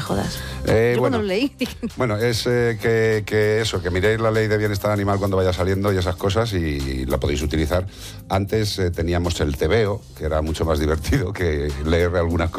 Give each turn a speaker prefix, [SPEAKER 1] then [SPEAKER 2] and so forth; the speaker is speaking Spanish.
[SPEAKER 1] jodas.
[SPEAKER 2] Yo cuando lo leí dije... Bueno, es que miréis la ley de bienestar animal cuando vaya saliendo y esas cosas, y la podéis utilizar. Antes teníamos el tebeo, que era mucho más divertido que leer algunas cosas.